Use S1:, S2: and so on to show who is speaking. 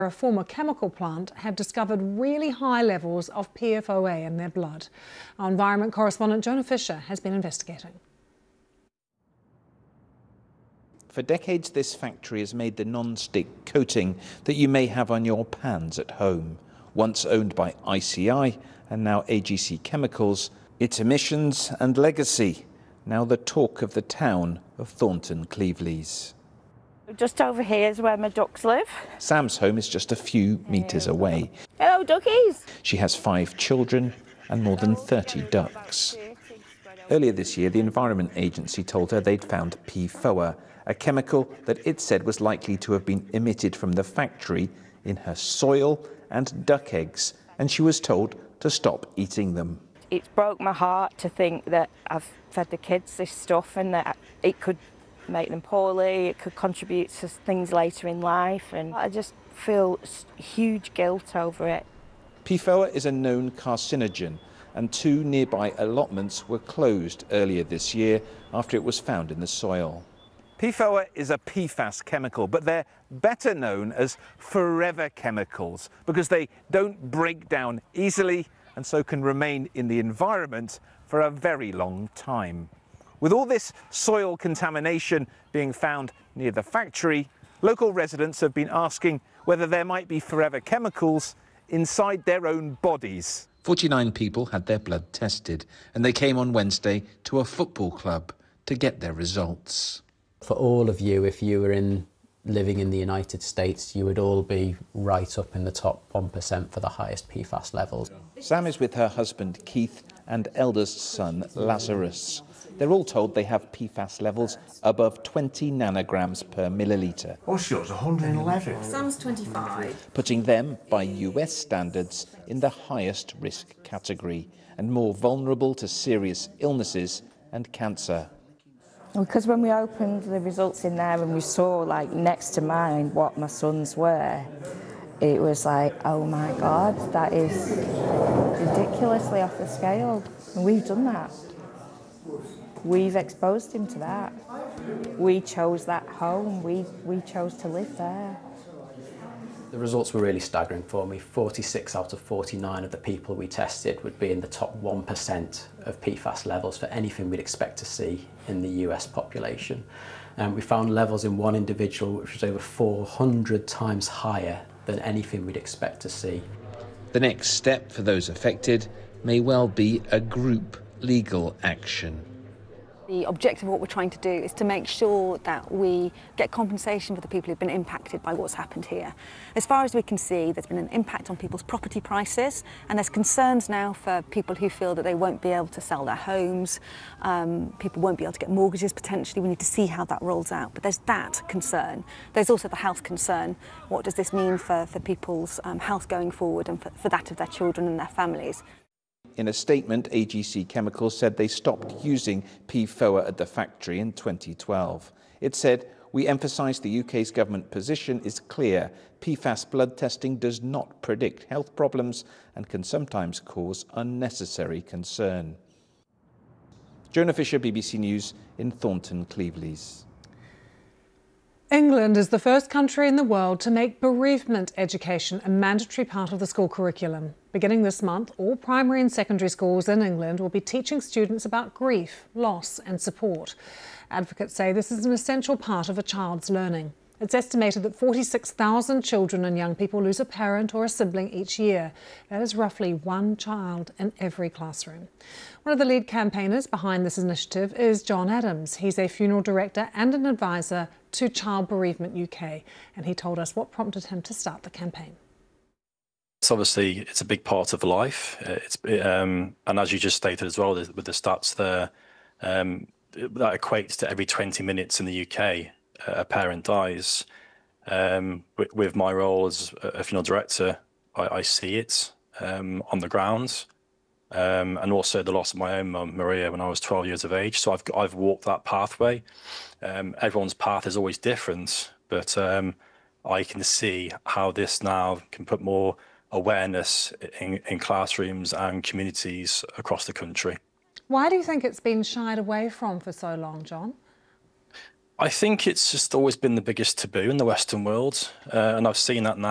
S1: a former chemical plant have discovered really high levels of PFOA in their blood. Our environment correspondent Jonah Fisher has been investigating.
S2: For decades, this factory has made the non-stick coating that you may have on your pans at home. Once owned by ICI and now AGC Chemicals, its emissions and legacy now the talk of the town of Thornton Cleveleys.
S3: Just over here is where my ducks live.
S2: Sam's home is just a few metres away.
S3: Hello, duckies.
S2: She has 5 children and more than 30 ducks. Earlier this year, the Environment Agency told her they'd found PFOA, a chemical that it said was likely to have been emitted from the factory in her soil and duck eggs, and she was told to stop eating them.
S3: It broke my heart to think that I've fed the kids this stuff and that it could make them poorly, it could contribute to things later in life, and I just feel huge guilt over it.
S2: PFOA is a known carcinogen, and 2 nearby allotments were closed earlier this year after it was found in the soil. PFOA is a PFAS chemical, but they're better known as forever chemicals because they don't break down easily and so can remain in the environment for a very long time. With all this soil contamination being found near the factory, local residents have been asking whether there might be forever chemicals inside their own bodies. 49 people had their blood tested, and they came on Wednesday to a football club to get their results.
S4: For all of you, if you were living in the United States, you would all be right up in the top 1% for the highest PFAS levels.
S2: Sam is with her husband Keith and eldest son Lazarus. They're all told they have PFAS levels above 20 nanograms per millilitre.
S5: What's yours, 111?
S6: Sam's 25.
S2: Putting them, by US standards, in the highest risk category and more vulnerable to serious illnesses and cancer.
S3: Because when we opened the results in there and we saw, like, next to mine what my sons were, it was like, oh my God, that is ridiculously off the scale. And we've done that. We've exposed him to that. We chose that home. We chose to live there.
S4: The results were really staggering for me. 46 out of 49 of the people we tested would be in the top 1% of PFAS levels for anything we'd expect to see in the US population. And we found levels in one individual which was over 400 times higher than anything we'd expect to see.
S2: The next step for those affected may well be a group legal action.
S6: The objective of what we're trying to do is to make sure that we get compensation for the people who've been impacted by what's happened here. As far as we can see, there's been an impact on people's property prices, and there's concerns now for people who feel that they won't be able to sell their homes, people won't be able to get mortgages potentially. We need to see how that rolls out, but there's that concern. There's also the health concern. What does this mean for people's health going forward and for that of their children and their families?
S2: In a statement, AGC Chemicals said they stopped using PFOA at the factory in 2012. It said, "We emphasise the UK's government position is clear. PFAS blood testing does not predict health problems and can sometimes cause unnecessary concern." Jonah Fisher, BBC News in Thornton Cleveleys.
S1: England is the first country in the world to make bereavement education a mandatory part of the school curriculum. Beginning this month, all primary and secondary schools in England will be teaching students about grief, loss and support. Advocates say this is an essential part of a child's learning. It's estimated that 46,000 children and young people lose a parent or a sibling each year. That is roughly one child in every classroom. One of the lead campaigners behind this initiative is John Adams. He's a funeral director and an advisor to Child Bereavement UK, and he told us what prompted him to start the campaign.
S7: It's a big part of life. And as you just stated as well, with the stats there, that equates to every 20 minutes in the UK. A parent dies. With my role as a funeral director, I see it on the ground, and also the loss of my own mum, Maria, when I was 12 years of age. So I've walked that pathway. Everyone's path is always different, but I can see how this now can put more awareness in classrooms and communities across the country.
S1: Why do you think it's been shied away from for so long, John?
S7: I think it's just always been the biggest taboo in the Western world, and I've seen that now.